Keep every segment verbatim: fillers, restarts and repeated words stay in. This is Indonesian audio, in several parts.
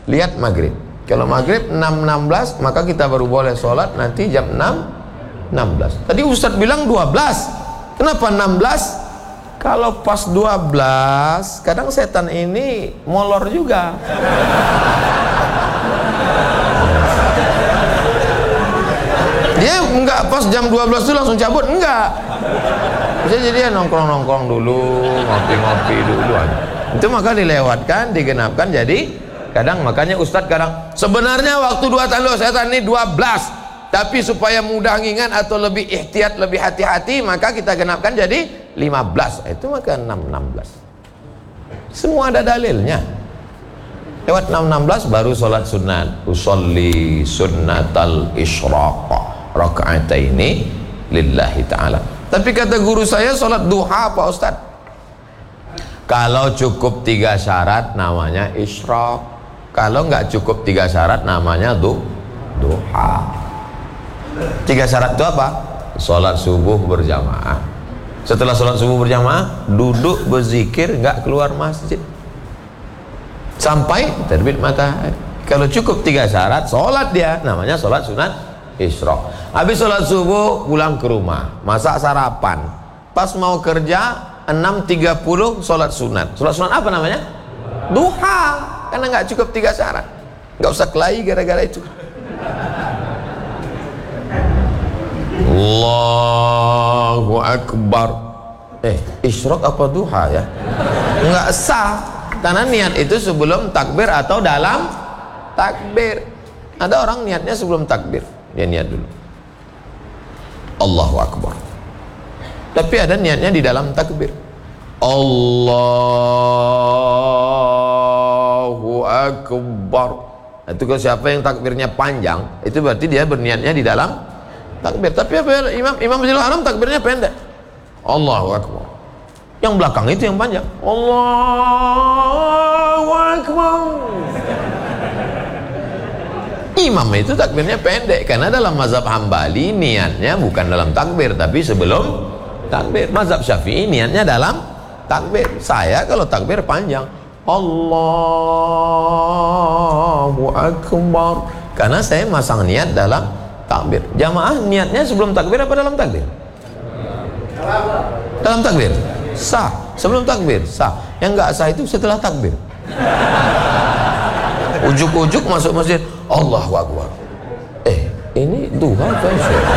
lihat maghrib. Kalau maghrib enam enam belas, maka kita baru boleh sholat nanti jam enam enam belas. Tadi Ustadz bilang dua belas, kenapa enam belas? Kalau pas dua belas, kadang setan ini molor juga. Dia enggak pas jam dua belas itu langsung cabut, enggak. Bisa jadi dia nongkrong-nongkrong dulu, ngopi-ngopi dulu aja. Itu maka dilewatkan, digenapkan. Jadi kadang makanya Ustadz kadang sebenarnya waktu dua tanda setan ini dua belas, tapi supaya mudah ngingat atau lebih ihtiyat, lebih hati-hati, maka kita genapkan jadi lima belas. Itu maka enam enam belas. Semua ada dalilnya. Lewat enam enam belas baru sholat sunat. Usolli sunnatal isyraq raka'ataini lillahi ta'ala. Tapi kata guru saya, sholat duha Pak Ustadz, kalau cukup tiga syarat namanya isyraq. Kalau nggak cukup tiga syarat namanya du, duha. Tiga syarat itu apa? Sholat subuh berjamaah. Setelah sholat subuh berjamaah, duduk berzikir, nggak keluar masjid sampai terbit matahari. Kalau cukup tiga syarat, sholat dia, namanya sholat sunat isyraq. Habis sholat subuh pulang ke rumah, masak sarapan. Pas mau kerja enam tiga puluh sholat sunat. Sholat sunat apa namanya? Duha. Karena nggak cukup tiga syarat. Nggak usah kelahi gara-gara itu. Allahu Akbar. Eh, isyraq apa duha ya? Nggak sah. Karena niat itu sebelum takbir atau dalam takbir. Ada orang niatnya sebelum takbir, dia niat dulu Allahu Akbar, tapi ada niatnya di dalam takbir. Allahu Akbar. Itu kalau siapa yang takbirnya panjang, itu berarti dia berniatnya di dalam takbir. Tapi apa, Imam Imam Masjidil Haram takbirnya pendek, Allahu Akbar. Yang belakang itu yang panjang, Allahu Akbar. Imam itu takbirnya pendek, karena dalam mazhab Hambali niatnya bukan dalam takbir tapi sebelum takbir. Mazhab Syafi'i niatnya dalam takbir. Saya kalau takbir panjang, Allahu Akbar, karena saya masang niat dalam takbir. Jamaah niatnya sebelum takbir apa dalam takbir? Dalam takbir sah, sebelum takbir sah. Yang enggak sah itu setelah takbir. Ujuk-ujuk masuk masjid, Allahu Akbar. Eh, ini duha kan?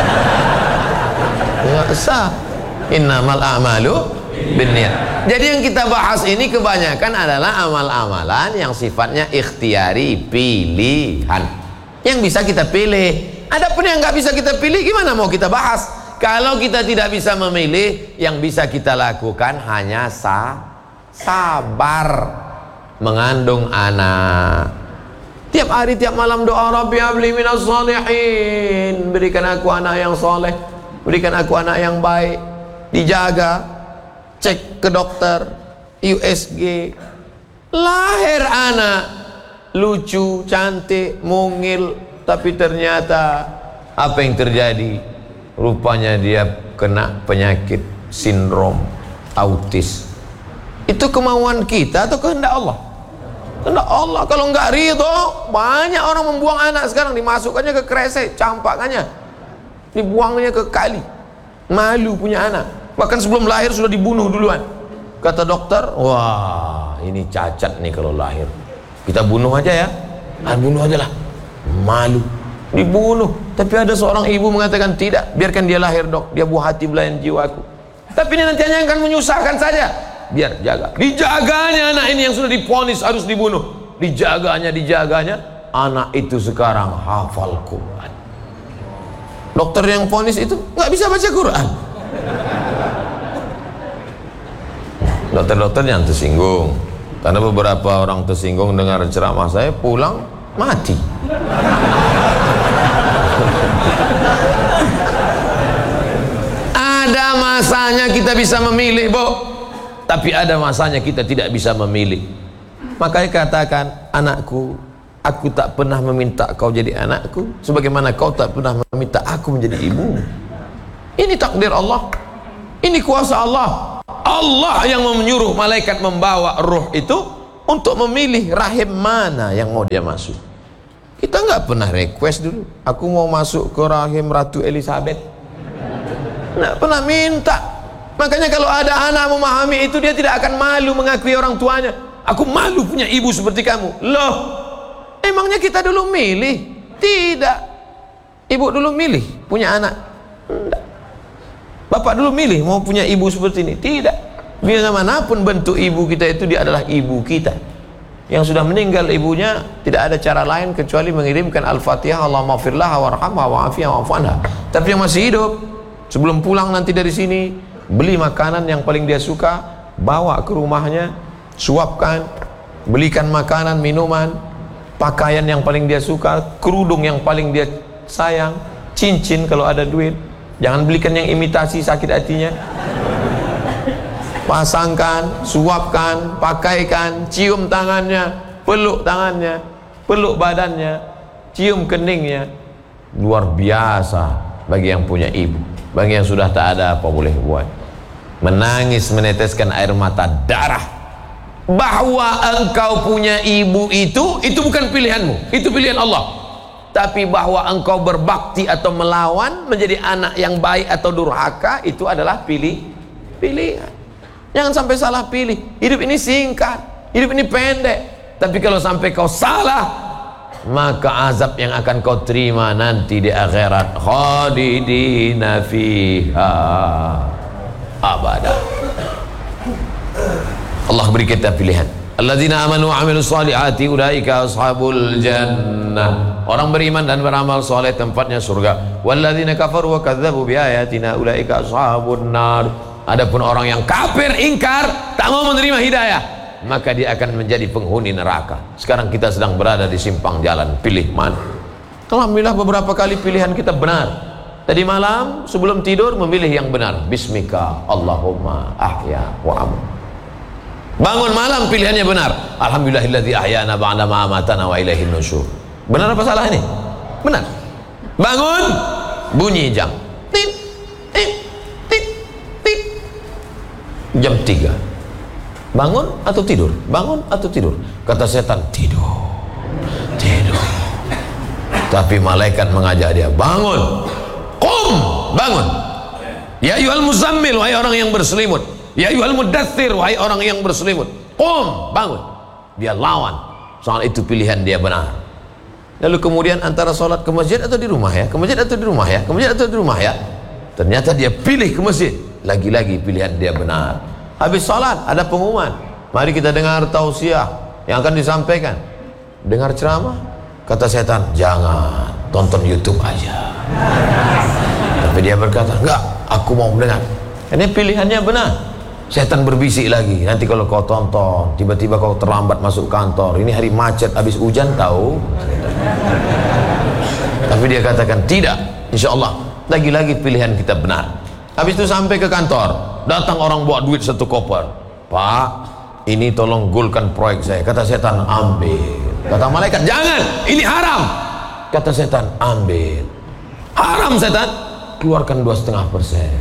Enggak sah. Innamal a'malu binniyat. Jadi yang kita bahas ini kebanyakan adalah amal-amalan yang sifatnya ikhtiari, pilihan, yang bisa kita pilih. Adapun yang nggak bisa kita pilih, gimana mau kita bahas? Kalau kita tidak bisa memilih, yang bisa kita lakukan hanya sa sabar mengandung anak. Tiap hari, tiap malam doa, Rabbi habli minas shalihin, berikan aku anak yang soleh, berikan aku anak yang baik. Dijaga, cek ke dokter, U S G, lahir anak lucu, cantik, mungil, tapi ternyata apa yang terjadi? Rupanya dia kena penyakit sindrom autis. Itu kemauan kita atau kehendak Allah? Kehendak Allah. Kalau nggak ridho, banyak orang membuang anak sekarang, dimasukkannya ke kresek, campakannya dibuangnya ke kali. Malu punya anak, bahkan sebelum lahir sudah dibunuh duluan. Kata dokter, wah ini cacat nih kalau lahir, kita bunuh aja ya, ah, bunuh aja lah, malu, dibunuh. Tapi ada seorang ibu mengatakan, tidak, biarkan dia lahir dok, dia buah hati belayan jiwaku, tapi ini nanti hanya akan menyusahkan saja, biar jaga. Dijaganya anak ini yang sudah divonis harus dibunuh, dijaganya, dijaganya, anak itu sekarang hafal Quran. Dokter yang vonis itu nggak bisa baca Quran. Dokter-dokter yang tersinggung, karena beberapa orang tersinggung dengar ceramah saya, pulang mati. Ada masanya kita bisa memilih, Bu, tapi ada masanya kita tidak bisa memilih. Makanya katakan, anakku, aku tak pernah meminta kau jadi anakku, sebagaimana kau tak pernah meminta aku menjadi ibu. Ini takdir Allah, ini kuasa Allah. Allah yang menyuruh malaikat membawa ruh itu untuk memilih rahim mana yang mau dia masuk. Kita nggak pernah request dulu, aku mau masuk ke rahim Ratu Elizabeth, nggak pernah minta. Makanya kalau ada anak memahami itu, dia tidak akan malu mengakui orang tuanya. Aku malu punya ibu seperti kamu. Loh, emangnya kita dulu milih? Tidak. Ibu dulu milih punya anak? Tidak. Bapak dulu milih mau punya ibu seperti ini? Tidak. Biar manapun bentuk ibu kita itu, dia adalah ibu kita. Yang sudah meninggal ibunya, tidak ada cara lain kecuali mengirimkan Al-Fatihah, Allahumma firlaha warhamha wa'afiyah wa'fu anha. Tapi yang masih hidup, sebelum pulang nanti dari sini, beli makanan yang paling dia suka, bawa ke rumahnya, suapkan, belikan makanan, minuman, pakaian yang paling dia suka, kerudung yang paling dia sayang, cincin kalau ada duit. Jangan belikan yang imitasi, sakit hatinya. Pasangkan, suapkan, pakaikan, cium tangannya, peluk tangannya, peluk badannya, cium keningnya. Luar biasa bagi yang punya ibu. Bagi yang sudah tak ada, apa boleh buat? Menangis, meneteskan air mata darah. Bahwa engkau punya ibu itu, itu bukan pilihanmu, itu pilihan Allah. Tapi bahwa engkau berbakti atau melawan, menjadi anak yang baik atau durhaka, itu adalah pilih pilihan. Jangan sampai salah pilih. Hidup ini singkat, hidup ini pendek. Tapi kalau sampai kau salah, maka azab yang akan kau terima nanti di akhirat, khalidina fiha abada. Allah beri kita pilihan. Alladzina amanu wa amilus solihati ulaika ashabul jannah. Orang beriman dan beramal soleh tempatnya surga. Walladzina kafaru wa kadzdzabu biayatina ulaika ashabun nar. Adapun orang yang kafir, ingkar, tak mau menerima hidayah, maka dia akan menjadi penghuni neraka. Sekarang kita sedang berada di simpang jalan, pilih mana? Alhamdulillah beberapa kali pilihan kita benar. Tadi malam sebelum tidur memilih yang benar. Bismika Allahumma ahya wa am. Bangun malam pilihannya benar. Alhamdulillahilladzi ahyana ba'da ma amatana wa ilaihin nusyur. Benar apa salah ini? Benar. Bangun, bunyi jam. Tit, tit, tit, tit. Jam tiga. Bangun atau tidur? Bangun atau tidur? Kata setan, tidur. Tidur. Tapi malaikat mengajak dia, bangun. Qum, bangun. Ya ayyuhal muzammil, wahai orang yang berselimut. Ya ayyuhal mudaththir, wahai orang yang berselimut. Qum, bangun. Dia lawan. Soal itu pilihan dia benar. Lalu kemudian antara sholat ke masjid atau di rumah ya? Ke masjid atau di rumah ya? Ke masjid atau di rumah ya? Ternyata dia pilih ke masjid. Lagi-lagi pilihan dia benar. Habis sholat ada pengumuman. Mari kita dengar tausiah yang akan disampaikan. Dengar ceramah? Kata setan, jangan, tonton YouTube aja. Tapi dia berkata, enggak, aku mau mendengar. Ini pilihannya benar. Setan berbisik lagi, nanti kalau kau tonton, tiba-tiba kau terlambat masuk kantor, ini hari macet, habis hujan tahu. Tapi dia katakan, tidak, insya Allah, lagi-lagi pilihan kita benar. Habis itu sampai ke kantor, datang orang bawa duit satu koper. Pak, ini tolong gulkan proyek saya. Kata setan, ambil. Kata malaikat, jangan, ini haram. Kata setan, ambil. Haram setan, keluarkan dua setengah persen.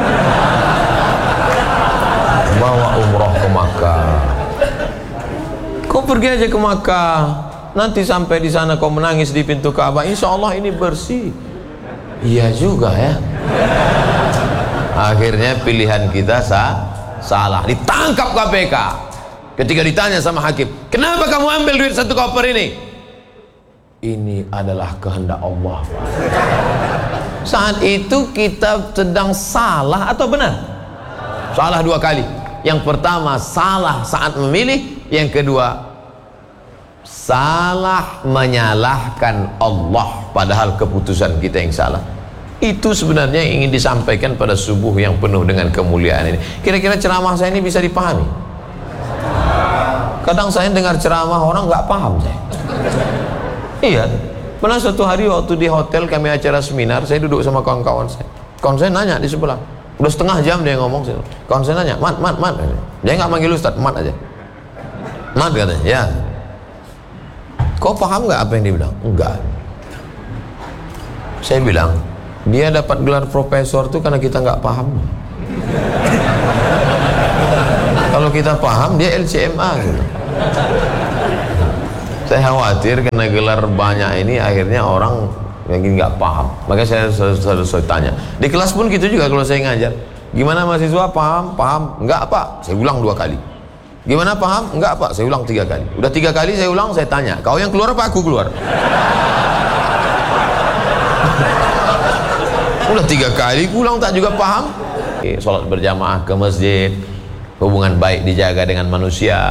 Bawa umroh ke Makkah. Kau pergi aja ke Makkah, nanti sampai di sana kau menangis di pintu Ka'bah, insya Allah ini bersih. Iya juga ya. Akhirnya pilihan kita sah, salah, ditangkap K P K. Ketika ditanya sama hakim, kenapa kamu ambil duit satu koper ini? Ini adalah kehendak Allah. Saat itu kita sedang salah atau benar? Salah dua kali. Yang pertama salah saat memilih, yang kedua salah menyalahkan Allah padahal keputusan kita yang salah. Itu sebenarnya yang ingin disampaikan pada subuh yang penuh dengan kemuliaan ini. Kira-kira ceramah saya ini bisa dipahami? Kadang saya dengar ceramah orang nggak paham saya. Iya, pernah suatu hari waktu di hotel kami acara seminar, saya duduk sama kawan-kawan saya. Kawan saya nanya di sebelah, udah setengah jam dia ngomong. Kawan saya nanya, mat, mat, mat. Dia nggak manggil Ustaz, mat aja. Mat katanya, ya. Kau paham nggak apa yang dia bilang? Enggak. Saya bilang, dia dapat gelar profesor tuh karena kita nggak paham. Kalau kita paham, dia L C M A gitu. Saya khawatir karena gelar banyak ini akhirnya orang yang nggak paham. Makanya saya selalu tanya. Di kelas pun gitu juga kalau saya ngajar. Gimana mahasiswa, paham? Paham? Enggak Pak, saya ulang dua kali. Gimana paham? Enggak Pak, saya ulang tiga kali. Udah tiga kali saya ulang, saya tanya, kau yang keluar apa aku keluar? Udah tiga kali ulang tak juga paham. Sholat berjamaah ke masjid, hubungan baik dijaga dengan manusia.